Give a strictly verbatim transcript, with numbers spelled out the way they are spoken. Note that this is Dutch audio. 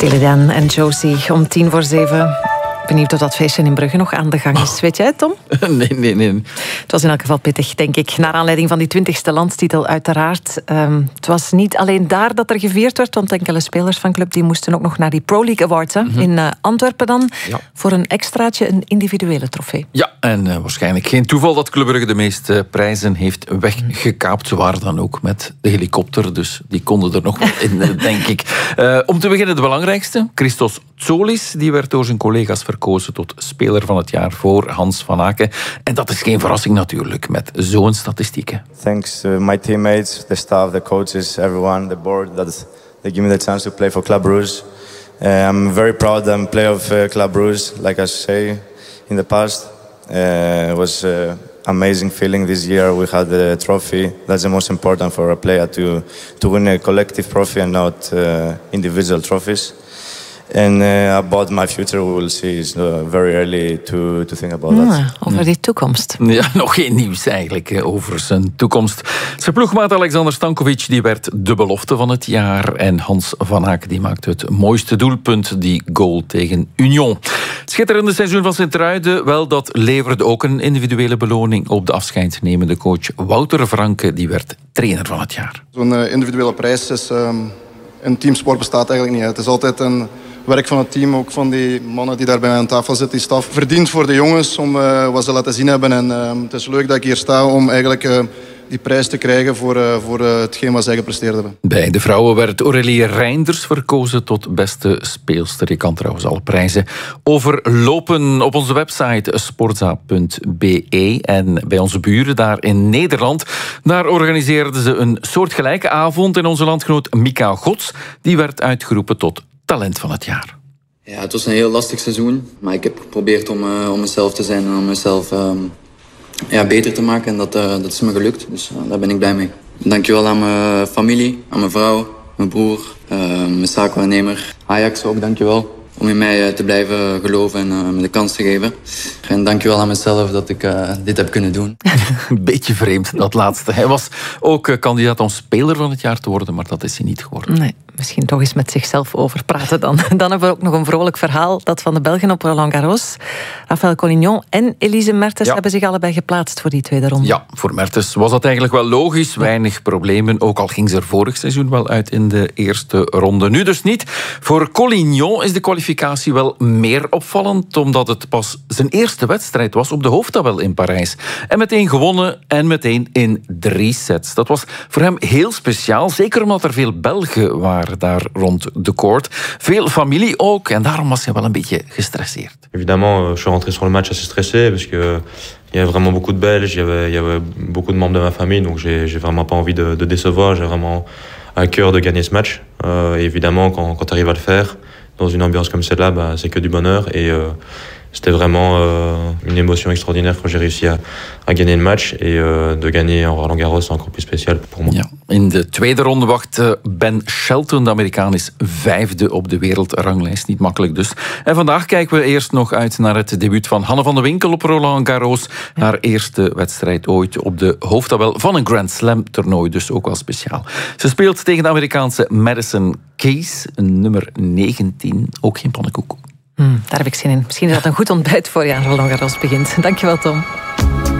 Teledan en Josie om tien voor zeven. Benieuwd of dat feestje in Brugge nog aan de gang is. Weet jij het, Tom? Nee, nee, nee. Het was in elk geval pittig, denk ik. Naar aanleiding van die twintigste landstitel uiteraard. Um, het was niet alleen daar dat er gevierd werd, want enkele spelers van club die moesten ook nog naar die Pro League Awards. Hè? Mm-hmm. In uh, Antwerpen dan. Ja. Voor een extraatje, een individuele trofee. Ja, en uh, waarschijnlijk geen toeval dat Club Brugge de meeste uh, prijzen heeft weggekaapt. Ze waren dan ook met de helikopter, dus die konden er nog wat in, denk ik. Uh, om te beginnen de belangrijkste. Christos Tsolis, die werd door zijn collega's verkozen tot speler van het jaar voor Hans van Aken. En dat is geen verrassing natuurlijk, met zo'n statistieken. Thanks to my teammates, the staff, the coaches, everyone, the board, that they give me the chance to play for Club Brugge. Uh, I'm very proud I'm player of uh, Club Brugge, like I say in the past. Uh, it was an uh, amazing feeling this year. We had the trophy. That's the most important for a player, to, to win a collective trophy and not uh, individual trophies. And uh, about my future, we will see. It's uh, very early to, to think about ja, that. Over die toekomst. Ja, nog geen nieuws eigenlijk over zijn toekomst. Zijn ploegmaat Alexander Stankovic die werd de belofte van het jaar. En Hans van Aken die maakte het mooiste doelpunt, die goal tegen Union. Het schitterende seizoen van Sint-Truiden, wel, dat leverde ook een individuele beloning op de afscheidnemende coach Wouter Franke. Die werd trainer van het jaar. Zo'n uh, individuele prijs is... Um, een teamsport bestaat eigenlijk niet. Het is altijd een werk van het team, ook van die mannen die daar bij mij aan tafel zitten, die staf. Verdiend voor de jongens om uh, wat ze laten zien hebben. En uh, het is leuk dat ik hier sta om eigenlijk uh, die prijs te krijgen voor, uh, voor uh, hetgeen wat zij gepresteerd hebben. Bij de vrouwen werd Aurélie Reinders verkozen tot beste speelster. Je kan trouwens alle prijzen overlopen op onze website sportza punt b e. En bij onze buren daar in Nederland, daar organiseerden ze een soortgelijke avond. En onze landgenoot Mika Gods, die werd uitgeroepen tot talent van het jaar. Ja, het was een heel lastig seizoen, maar ik heb geprobeerd om, uh, om mezelf te zijn en om mezelf uh, ja, beter te maken. En dat, uh, dat is me gelukt, dus uh, daar ben ik blij mee. Dankjewel aan mijn familie, aan mijn vrouw, mijn broer, uh, mijn zaakwaarnemer. Ajax ook, dankjewel. Om in mij uh, te blijven geloven en uh, me de kans te geven. En dankjewel aan mezelf dat ik uh, dit heb kunnen doen. Een beetje vreemd, dat laatste. Hij was ook uh, kandidaat om speler van het jaar te worden, maar dat is hij niet geworden. Nee, misschien toch eens met zichzelf over praten dan. Dan hebben we ook nog een vrolijk verhaal, dat van de Belgen op Roland Garros. Raphaël Collignon en Elise Mertens ja. hebben zich allebei geplaatst voor die tweede ronde. Ja, voor Mertens was dat eigenlijk wel logisch. Weinig problemen, ook al ging ze er vorig seizoen wel uit in de eerste ronde. Nu dus niet. Voor Collignon is de kwalificatie wel meer opvallend, omdat het pas zijn eerste wedstrijd was op de hoofdtabel in Parijs. En meteen gewonnen en meteen in drie sets. Dat was voor hem heel speciaal, zeker omdat er veel Belgen waren daar rond de court. Veel familie ook, en daarom was hij wel een beetje gestresseerd. Évidemment, je suis rentré sur le match assez stressé, parce que il y avait vraiment beaucoup de Belges, il y avait, il y avait beaucoup de membres de ma famille, donc j'ai, j'ai vraiment pas envie de, de décevoir, j'ai vraiment à cœur de gagner ce match. Euh, et évidemment, quand, quand tu arrives à le faire, dans une ambiance comme celle-là, bah, c'est que du bonheur. Et euh, c'était vraiment euh, une émotion extraordinaire quand j'ai réussi à, à gagner le match. Et euh, de gagner en Roland Garros, c'est encore plus spécial pour moi. Ja, in de tweede ronde wacht Ben Shelton. De Amerikaan is vijfde op de wereldranglijst. Niet makkelijk dus. En vandaag kijken we eerst nog uit naar het debuut van Hanne van de Winkel op Roland Garros. Haar eerste wedstrijd ooit op de hoofdtabel van een Grand Slam toernooi. Dus ook wel speciaal. Ze speelt tegen de Amerikaanse Madison Keys, nummer negentien. Ook geen pannenkoek. Hmm, daar heb ik zin in. Misschien is dat een goed ontbijt voor je aan Roland Garros begint. Dankjewel, Tom.